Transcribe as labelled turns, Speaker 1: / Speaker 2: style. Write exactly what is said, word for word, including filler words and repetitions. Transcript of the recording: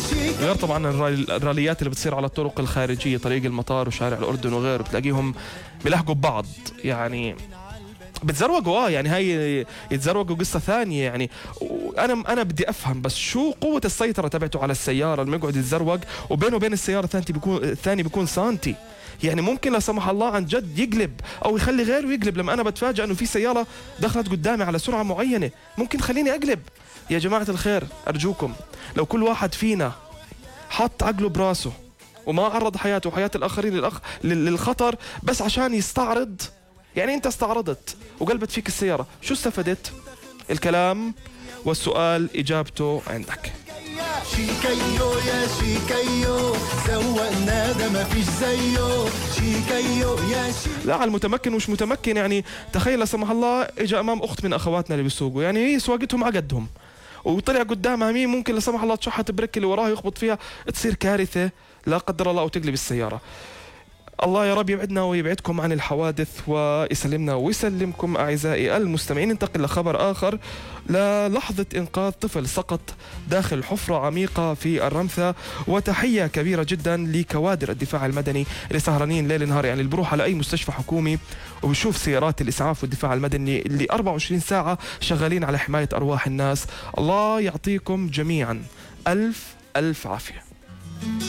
Speaker 1: غير طبعا الراليات اللي بتصير على الطرق الخارجية، طريق المطار وشارع الأردن وغيره، بتلاقيهم بيلحقوا ببعض يعني بتزروقوا. اه يعني هاي يتزروقوا قصه ثانيه يعني. انا انا بدي افهم بس شو قوه السيطره تبعته على السياره لما يقعد يتزروق وبينه وبين السياره الثانيه بيكون الثاني بيكون سانتي. يعني ممكن لا سمح الله عن جد يقلب او يخلي غيره يقلب. لما انا بتفاجئ انه في سياره دخلت قدامي على سرعه معينه ممكن تخليني اقلب. يا جماعه الخير ارجوكم لو كل واحد فينا حط عقله براسه وما عرض حياته وحياه الاخرين للأخ... للخطر بس عشان يستعرض. يعني انت استعرضت وقلبت فيك السيارة، شو استفدت؟ الكلام والسؤال اجابته عندك.
Speaker 2: شيكايو يا شيكايو سوقنا ده ما فيش زيه. شيكايو يا شيكايو.
Speaker 1: لا على المتمكن ومش متمكن. يعني تخيل لا سمح الله اجى امام اخت من اخواتنا اللي بيسوقوا، يعني هي سواقتهم على قدهم وطلع قدامها مين ممكن لا سمح الله تشحت بريك اللي وراها يخبط فيها تصير كارثة لا قدر الله او تقلب السيارة. الله يا رب يبعدنا ويبعدكم عن الحوادث ويسلمنا ويسلمكم أعزائي المستمعين. ننتقل لخبر آخر. للحظة إنقاذ طفل سقط داخل حفرة عميقة في الرمثة، وتحية كبيرة جدا لكوادر الدفاع المدني اللي سهرانين ليل نهار، يعني اللي بروح على أي مستشفى حكومي وبشوف سيارات الإسعاف والدفاع المدني اللي أربعة وعشرين ساعة شغالين على حماية أرواح الناس. الله يعطيكم جميعا ألف ألف عافية.